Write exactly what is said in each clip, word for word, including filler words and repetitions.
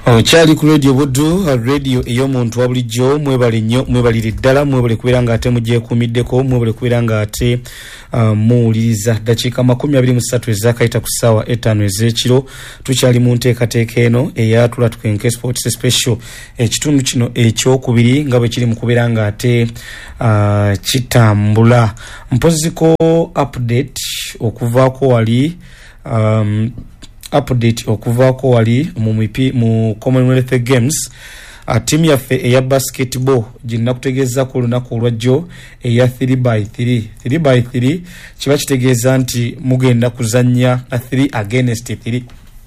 Okyali ku radio Buddu, radio ey'omuntu wa bulijjo. Mwebale nnyo, mwebalire ddala, mwebale kubeera nga ate mugyekuumiddeko, mwebale kubeera nga ate uh, muwuliriza. Dakiika makumi abiri mu ssatu ezakayita ku ssaawa etaano ez'ekiro. Tukyali mu nteekateeka eno eya Tula Tukenke Sports Special. Ekitundu kino ekyokubiri nga bwe kiri mu kubeera nga ate uh, kitambula. Mpoziko update okuvaako wali um, update okuvaako wali mu mipi mu Commonwealth Games. Uh, team yaffe eya basketball jinna kutegeeza ku lunaku olwajjo eya three by three. three by three kiba kitegeeza nti mugenda kuzannya three against three.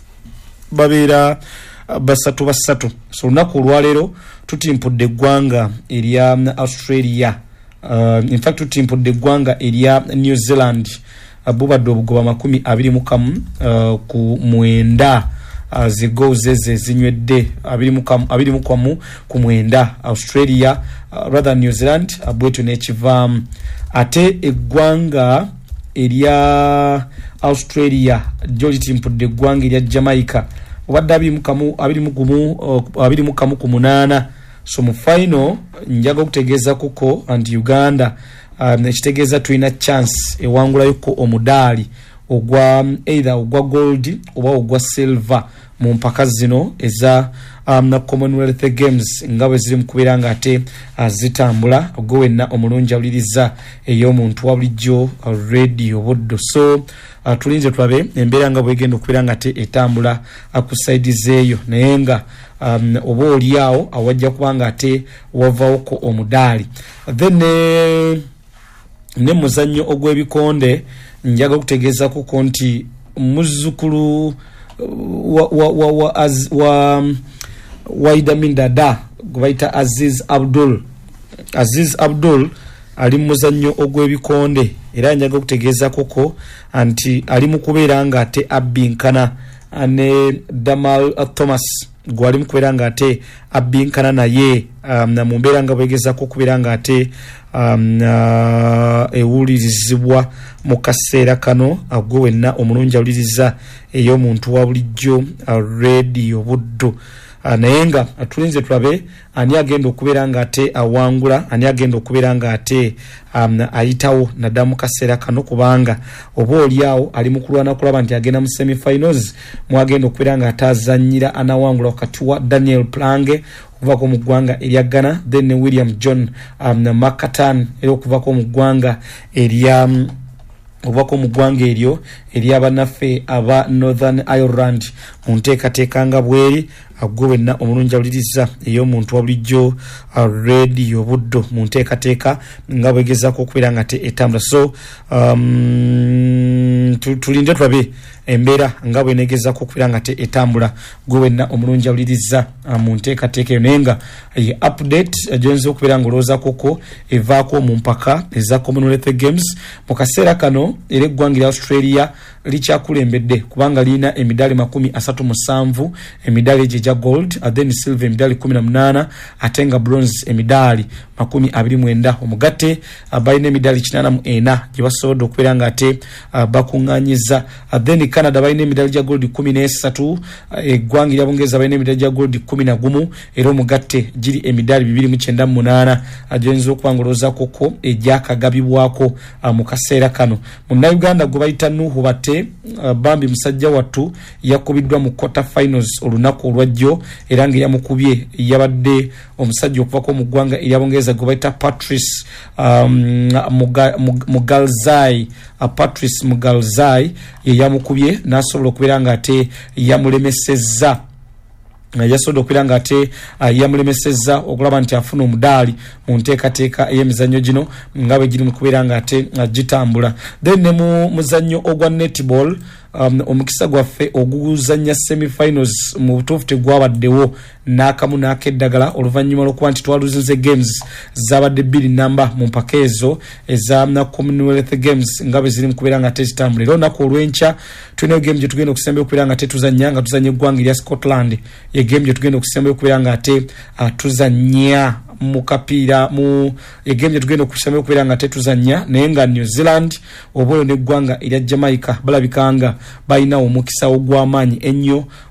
Babeera uh, basatu basatu. So lunaku olwaleero tutimpudde eggwanga erya Australia. Uh, in fact tutimpudde eggwanga erya New Zealand. Abubadde obugoba makumi abiri mu kamu uh, ku mwenda uh, zigo zeze zinywedde abiri mu kamu abiri mu kamu ku mwenda. Australia uh, rather New Zealand abwetu n'ekivamu. Ate eggwanga erya Australia joli timpudde eggwanga erya Jamaica obadde abiri mu kamu abiri mu gumu uh, abiri mu kamu ku munaana. So mu final njaga okutegeeza kuko anti Uganda Um, ekitegeeza tulina chance ewangulayo ko omudaali ogwa um, either ogwa gold oba ogwa silver mu mpaka zino eza um, na Commonwealth Games nga bwe ziri mu kubeera nga ate uh, zitambula ogwo wenna omulungi awuliriza ey'omuntu wa bulijjo uh, radio Buddu. So uh, tulinze tulabe embeera nga bwegenda okubeera nga ate etambula uh, ku side zeeyo naye nga um, oba oliawo awajja kubanga ate wavaawo ko omudaali. Then uh, ne muzannyo ogw'ebikonde njaga okutegeeza kuko nti muzzukulu wa wa wa wa, az, wa, wa Idi Amin Dada gwebayita Aziz Abdul. Aziz Abdul ali muzannyo ogw'ebikonde era njaga okutegeeza kuko anti ali mu kubeera nga ate abbinkana ne Damal Thomas gwali mu kubeera nga ate abbinkana naye um, na mu mbeera nga bwegezako okubeera nga ate um, uh, ewulirizibwa mu kaseera kano agwe wenna omulungi awuliriza ey'omuntu wa bulijjo uh, radio Buddu. Uh, naye nga tulinze tulabe ani agenda okubeera nga ate awangula, ani agenda okubeera nga ate um, ayitawo naddala mu kaseera kano kubanga oba oliawo ali mu kulwana kulaba nti agenda mu semi-finals mwagenda okubeera nga ate azannyira anawangula wakati wa Daniel Plange okuvako mu ggwanga erya Ghana, then William John um, Makatan era okuvako mu ggwanga erya um, obako mu ggwanga eryo ery'abannaffe aba Northern Ireland mu nteekateeka nga bweri agwe wenna omulungi awuliriza ey'omuntu wa bulijjo uh, radio Buddu mu nteekateeka nga bwegezaako okubeera nga te etambula. So um, tulinde tulabe embeera nga bwenegezaako okubeera nga te etambula gwe wenna omulungi awuliriza uh, mu nteekateeka eyo naye nga uh, update agyonza uh, okubeera nga olowooza koko evaako mu mpaka eza Commonwealth Games mu kaseera kano era eggwanga erya Australia likyakulembedde kubanga lirina emidaali makumi asatu musanvu emidaali egyo egya gold, then silver emidaali kumi na munaana ate nga bronze emidaali makumi abiri mwenda. Omugatte uh, balina emidaali kinaana mu ena gye basobodde okubeera nga ate uh, bakuŋŋaanyiza. Uh, then Canada balina emidaali gya gold kumi n'esatu, uh, eggwanga erya Bungereza balina emidaali gya gold kumi na gumu era omugatte giri emidaali bibiri mu kyenda mu munaana agyonza okuba nga olowooza koko egyakagabibwako uh, mu kaseera kano. Munnayuganda gwe bayita Nuhu Bate uh, Bambi musajja wattu yakubiddwa mu quarter finals olunaku olwajjo era nga yamukubye yabadde omusajja okuvako mu ggwanga erya Bungereza gwe bayita Patrice um, Mugalzai uh, Patrice Mugalzai ye yamukubye n'asobola okubeera nga ate yamulemesezza yasobola okubeera nga ate uh, yamulemesezza okulaba nti afuna omudaali mu nteekateeka ey'emizannyo gino nga bwe giri mu kubeera nga ate uh, gitambula. Then ne mu muzannyo ogwa netball um, omukisa gwaffe oguzannya semi-finals mu butuufu tegwabaddewo n'akamu n'akeddagala oluvannyuma lw'okuba nti twaluzize games zabadde bbiri namba mu mpaka ezo eza na Commonwealth Games nga bwe ziri mu kubeera nga ate zitambula. Era olunaku olw'enkya tulina game gye tugenda okusembayo okubeera nga ate tuzannya nga tuzannya eggwanga erya Scotland, ye game gye tugenda okusembayo okubeera nga ate uh, tuzannya mu kapiira mu egembye tugenda okusamya okubeera nga tetuzanya naye nga New Zealand obolo n'eggwanga erya Jamaica balabikanga balina omukisa ogw'amaanyi ennyo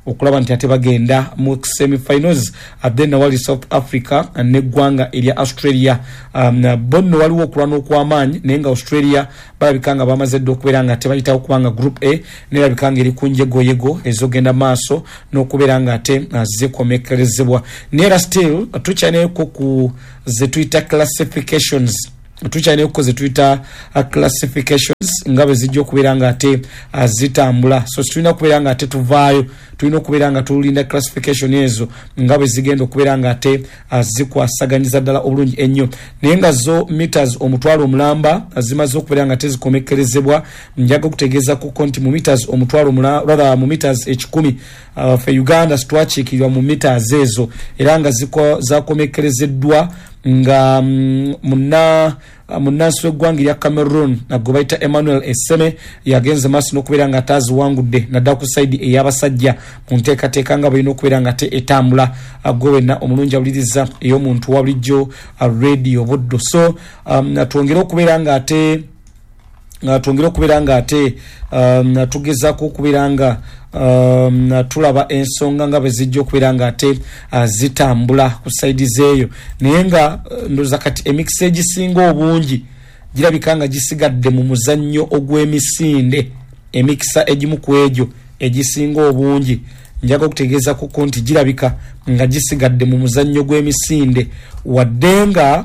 okulaba nti ate bagenda mu semi-finals. Then wali South Africa ne gwanga elia Australia. Um, bonno waliwo okulwana okw'amaanyi naye nga Australia balabikanga bamaze dde okubeera nga tebayitawo kubanga group A nerabikanga eri ku njegoyego ezogenda maaso n'okubeera nga ate zikomekerezebwa. Neera still tukyaleko ku ze tuyita classifications tukyaleko ku ze tuyita uh, classifications nga bwe zijja okubeera nga ate uh, zitambula. So tulina okubeera nga ate tuvaayo, tulina okubeera nga tulinda classification ezo nga bwe zigenda okubeera nga ate uh, zikwasaganyiza ddala obulungi ennyo. Naye nga zo meters omutwalo omulamba uh, zimaze okubeera nga tezikomekerezebwa. Njaga okutegeeza ku nti mu meters omutwalo omulamba rather mu meters ekikumi uh, fe Uganda twakiikirirwa mu meters ezo era nga zakomekerezeddwa nga mm, muna munansi w'eggwanga erya Cameroon nagwe bayita Emmanuel Esseme yagenze maaso n'okubeera nga ataziwangudde naddala ku side ey'abasajja mu nteekateeka nga balina okubeera nga te etambula. Gwe wenna omulungi awuliriza ey'omuntu wa bulijjo radio Buddo. So um, twongere okubeera nga ate uh, twongere okubeera nga ate um, tugezaako okubeera nga um, tulaba ensonga nga bwe zijja okubeera nga ate uh, zitambula ku side zeeyo. Naye nga uh, ndoza kati emikisa egisinga obungi girabika nga gisigadde mu muzannyo ogw'emisinde. Emikisa egimu ku egyo egisinga obungi njaga okutegeeza kuko nti girabika nga gisigadde mu muzannyo gw'emisinde wadde nga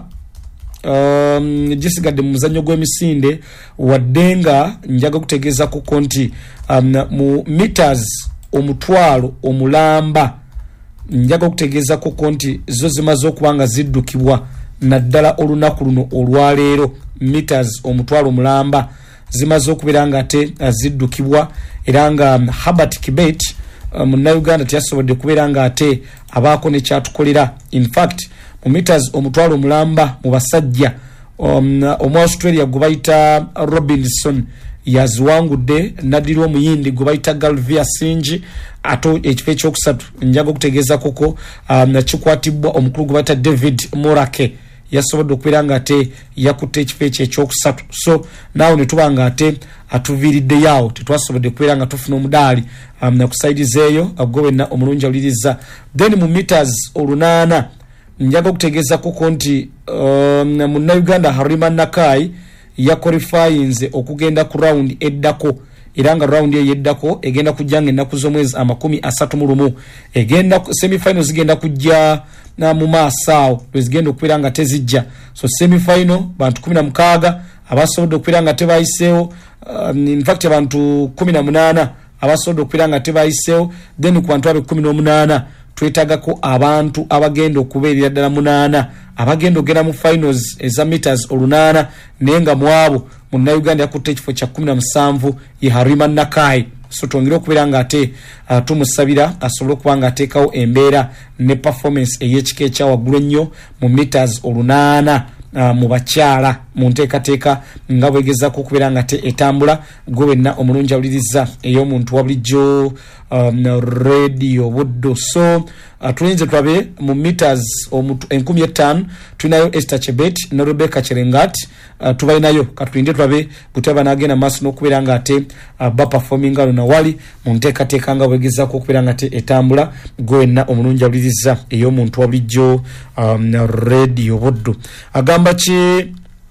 um, gisigadde mu muzannyo gw'emisinde wadde nga njaga okutegeeza kuko nti um, mu meters omutwalo omulamba njaga okutegeeza kuko nti zo zimaze okuba nga ziddukibwa naddala olunaku luno olwaleero. Meters omutwalo omulamba zimaze okubeera nga ate ziddukibwa era nga um, Herbert Kibet Munnayuganda um, teyasobodde kubeera nga ate abaako ne kyatukolera. In fact mu meters omutwalo omulamba mu basajja um, omu Australia gwe bayita Robinson yaziwangudde naddira omuyindi gwe bayita Galvia Singi ato ekifo ekyokusatu njaga okutegeeza koko um, kikwatibwa omukulu gwe bayita David Morake yasobodde okubeera nga ate yakutte ekifo ekyo ekyokusatu. So naawe ne tuba nga ate atuviiridde yaawo tetwasobodde kubeera nga tufuna omudaali um, na ku side zeeyo gwe wenna omulungi awuliriza. Then mu meters olunaana njaga okutegeeza koko nti um, Munnayuganda Harima Nakai yaqualifyinze okugenda ku round eddako era nga round eyo eddako egenda kujja nga ennaku z'omwezi amakumi asatu mu lumu. Egenda semi-final zigenda kujja na mu maaso awo lwezigenda okubeera nga tezijja. So semi-final bantu kumi na mukaaga abasobodde okubeera nga tebayiseewo. Um, in fact abantu kumi na munaana abasobodde okubeera nga tebayiseewo. Then ku bantu abe kumi n'omunaana twetagako abantu abagenda okubeerera ddala munaana abagenda ogenda mu finals eza meters olunaana naye nga mu abo Munnayuganda yakutte ekifo kya kumi na musanvu ye Harima Nakai. So twongere okubeera nga ate uh, tumusabira asobole okuba nga ateekawo embeera ne performance ey'ekika ekya waggulu ennyo mu meters olunaana uh, mu bakyala mu nteekateeka nga bwegezaako okubeera nga te etambula. Gwe wenna omulungi awuliriza ey'omuntu wa bulijjo um, radio Buddo. So uh, tulinze tulabe mu meters enkumi etaano tulinayo Esther Chebet ne Rebecca Cherengat. Uh, tubalinayo katulinde tulabe butaba nagenda maaso n'okubeera nga ate uh, baperforminga luna wali mu nteekateeka nga bwegezaako okubeera nga te etambula. Gwe wenna omulungi awuliriza ey'omuntu wa bulijjo um, radio Buddo. Agamba ki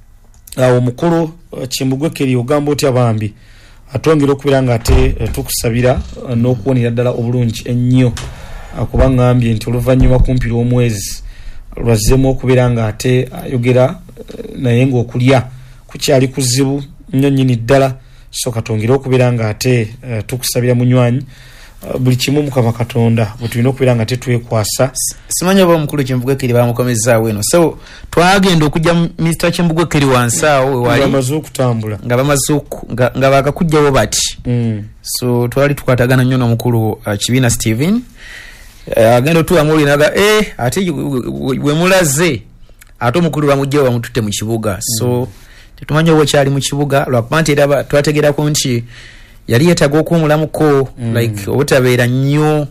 uh, omukulu uh, Kimbugwekeri ogamba otya bambi atwongera okubeera nga ate uh, tukusabira uh, n'okuwonera ddala obulungi ennyo uh, kuba ngambye nti oluvannyuma kumpi lw'omwezi lwazzemu okubeera nga ate ayogera uh, naye ng'okulya kukyali kuzibu nnyo nnyini ddala. So katongera okubeera nga ate uh, tukusabira munywanyi uh, buli kimu Mukama Katonda bwe tulina okubeera nga tetwekwasa. Simanyi oba omukulu Kimbugwekeri bamukomezaawo eno. So twagenda okujja Mister Kimbugwekeri wansi awo wali bamaze okutambula nga bamaze nga, nga bakakujjawo bati mm. So twali tukwatagana nnyo n'omukulu uh, Kibiina Steven uh, agenda otuwamuuli naga eh ate we mulaze ate omukulu bamujjawo bamututte mu kibuga. So mm. tetumanyi oba kyali mu kibuga lwakuba nti era twategerako nti yali yeetaaga okuwumulamuko mm. like obutabeera nnyo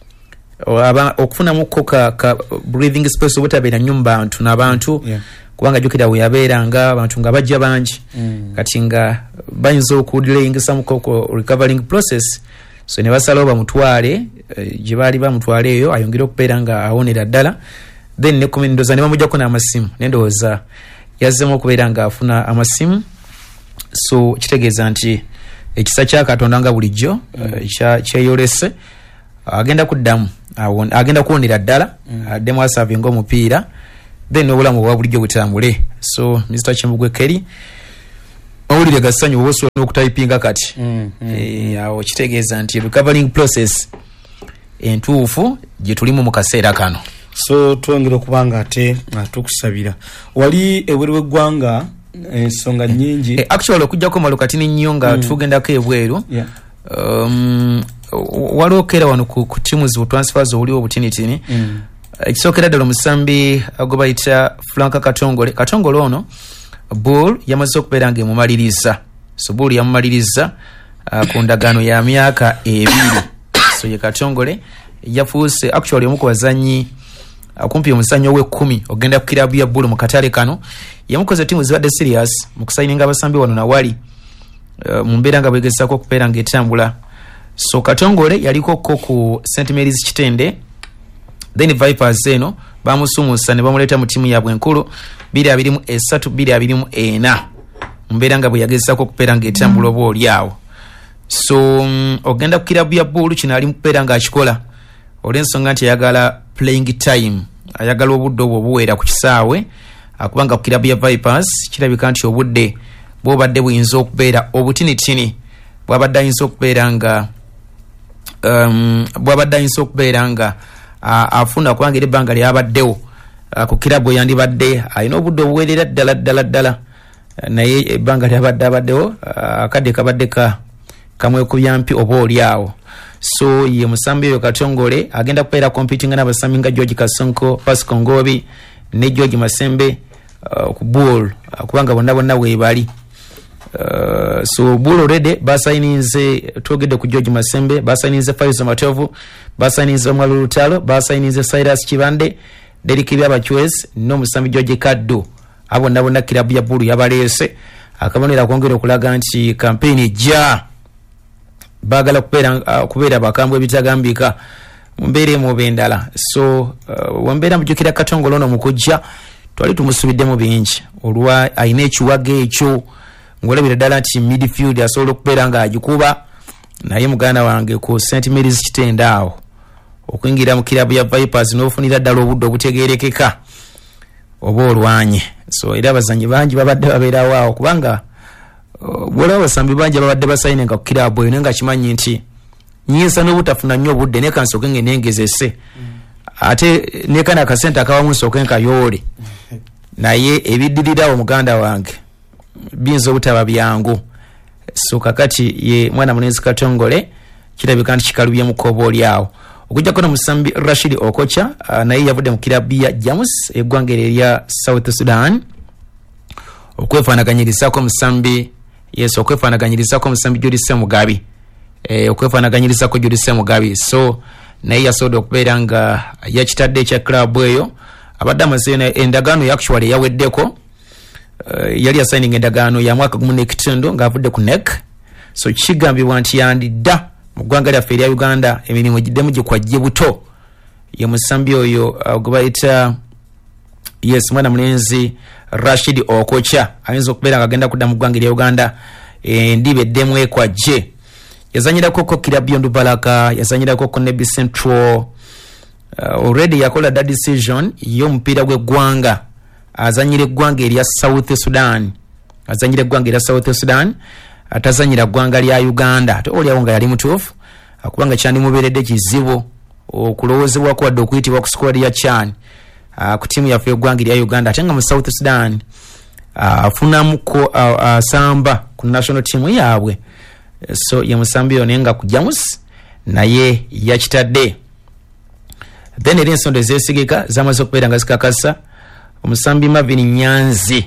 okufunamuko ka, ka breathing space obutabeera nnyo mu bantu n'abantu yeah. Kubanga jjukira we yabeeranga abantu nga bajja bangi mm. kati nga bayinza okudelayingisa mukoko recovering process. so ne basalawo bamutwale gye baali bamutwale eyo ayongere okubeera nga awonera ddala then ne kumi ndoza ne bamujjako n'amasimu nendowooza yazzemu okubeera nga afuna amasimu so kitegeeza nti ekisa kya Katonda nga bulijjo kyeyolese agenda kuddamu agenda kuwonera ddala addemu asavinga omupiira then obulamu bwa bulijjo butambule so Mister Kimbugwe Kelly mawulire gassanyu oba osobola n'okutayipinga kati awo kitegeeza nti recovering process entuufu gye tulimu mu kaseera kano so twongera okubanga ate tukusabira wali ebweru w'eggwanga ensonga nyingi eh, actually okujjako malukatini nnyo nga mm. tugendako ebweru yeah. um, walookera wano ku, ku timu zi transfers oli obutinitini mm. ekisookera ddala omusambi gwe bayita Franka Katongole Katongole ono Bull yamaze okubeera nga emumaliriza so Bull yamumaliriza uh, ku ndagaano ya myaka ebiri so ye Katongole yafuuse actually omu ku bazanyi akumpi omusanyo w'ekkumi ogenda ku kirabu ya Bull mu katale kano yamukoze timu zibadde serious mu kusayininga abasambi wano na wali uh, mu mbeera nga bwegezaako okubeera ng'etambula so Katongole yaliko ko ku Saint Mary's Kitende then Vipers eno bamusumuusa ne bamuleeta mu timu yaabwe enkulu bbiri abiri mu esatu bbiri abiri mu ena mu mbeera nga bwe yagezaako okubeera ng'etambula oba oli awo so um, ogenda ku kirabu ya Bull kino ali mu kubeera ng'akikola olw'ensonga nti ayagala playing time ayagala obudde obwo obuweera ku kisaawe akubanga ku kirabu ya Vipers kirabika nti obudde bwobadde buyinza okubeera obutinitini bwabadde ayinza okubeera nga um, bwabadde ayinza okubeera nga uh, afuna kubanga era ebbanga lyabaddewo uh, ku kirabu yandibadde alina obudde obuweerera ddala ddala ddala uh, naye ebbanga lyabadde abaddewo uh, akadde kabadde ka kamwekubya mpi oba oli awo so ye musambi oyo Katongole agenda kubeera competing n'abasambi nga George Kasonko Pascal Ngobi ne George Masembe uh, ku Bull uh, kubanga bonna bonna weebali uh, so Bull already basayininze twogedde ku George Masembe basayininze Faizo Matovu basayininze Omwalo Lutalo basayininze Cyrus Kibande Derek Byabachwez n'omusambi George Kaddo abo nabo na kirabu ya Bull yabaleese akabonera kwongera okulaga nti campaign ejja bagala kubeera uh, kubeera bakambwe bitagambika mbeere mu bendala so uh, wambeera mujukira Katongole ono mukujja twali tumusubiddemu bingi olwa ayina ekiwaga ekyo ngolabira ddala nti midfield asobola okubeera nga agikuba naye muganda wange ku Saint Mary's Kitende awo okwingira mu kirabu ya Vipers n'ofunira ddala obudde obutegeerekeka oba olwanye so era abazanyi bangi babadde babeerawo awo kubanga bwolaba abasambi bangi babadde basayinenga ku kirabu eyo naye nga kimanyi nti nyinza n'obutafuna nnyo obudde naye kansooke nge nengezese mm. ate nekana akasente akawamu nsooke nkayoole naye ebiddirirawo muganda wange biyinza obutaba byangu so kakati ye mwana munezi Katongole kirabika nti kikalubye mu kkoba oli awo okujjako n'omusambi Rashid Okocha uh, naye yavudde mu kirabu ya Jamus eggwanga erya South Sudan okwefaanaganyirizako omusambi yes okwefaanaganyirizako omusambi Judith Mugabi eh, okwefaanaganyirizako Judith Mugabi so naye yasobola okubeera nga yakitadde ekya club eyo abadde amaze endagaano actually yaweddeko uh, yali assigning endagaano ya mwaka gumu n'ekitundu ng'avudde ku N E C so kigambibwa nti yandidda mu ggwanga lyaffe erya Uganda emirimu giddemu gikwajje buto ye musambi oyo uh, gwe bayita yes mwana mulenzi Rashid Okocha ayinza okubeera nga agenda kudda mu ggwanga erya Uganda e, ndiba eddemu ekwajje yazanyirako ko kirabu Ndubalaka yazanyirako ko Nebi Central uh, already yakola da decision y'omupiira gw'eggwanga azanyira eggwanga erya South Sudan azanyira eggwanga erya South Sudan atazanyira ggwanga lya Uganda ate oliawo nga yali mutuufu kubanga kyandimubeeredde kizibu okulowoozebwako wadde okuyitibwa ku squad ya Chan uh, ku tiimu yaffe eggwanga erya Uganda ate nga mu South Sudan afunamuko uh, asamba uh, ku national team yaabwe so ye musambi ono nga ku Jamus naye yakitadde then eri ensonda ezeesigika zamaze okubeera nga zikakasa omusambi Marvin Nyanzi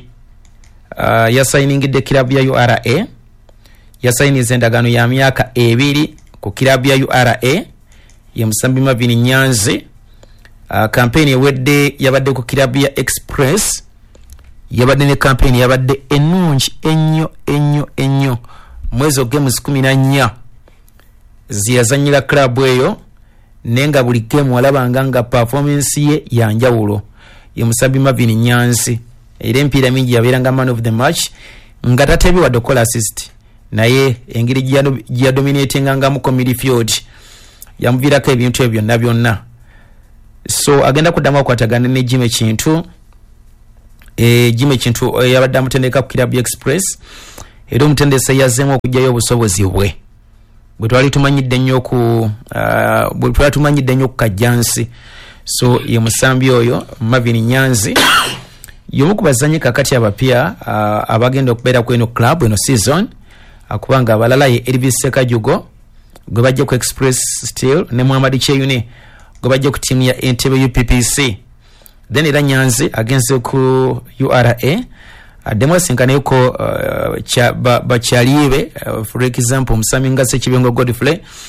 uh, yasayiningidde kirabu ya U R A yasayiniza endagaano ya myaka ebiri ku kirabu ya U R A ye musambi Marvin Nyanzi uh, campaign ewedde yabadde ku kirabu ya Express yabadde ne campaign yabadde ennungi ennyo ennyo ennyo mwezi ogw'emwezi kumi na nnya ziyazanyira club eyo nenga buli game walabanga nga performance ye yanjawulo ye Musambi Marvin Nyanzi era empira mingi yaberanga man of the match nga tatebi wa dokola assist naye engiri gya dominating nga mu midfield yamuvirako ebintu ebyo na byonna so agenda kuddamu kwatagana ne Jimmy Kintu e Jimmy Kintu e, yabadde amutendeka ku Club Express era omutendesa yazemu okujjayo obusobozi bwe bwe twali tumanyidde nnyo ku uh, bwe twali tumanyidde nnyo ku Kajjansi so ye Musambi oyo Marvin Nyanzi yomu kubazanyi kakati abapya uh, abagenda okubeera ku eno club eno season akubanga abalala ye Elvis Sekajugo gwe bajja ku Express Steel ne Muhammad Cheyune gwe bajja ku timu ya Entebbe U P P C then era Nyanzi agenze ku U R A ademo sinkane ko uh, cha ba, ba chaliwe uh, for example Musami Ngase Kibengo Godfrey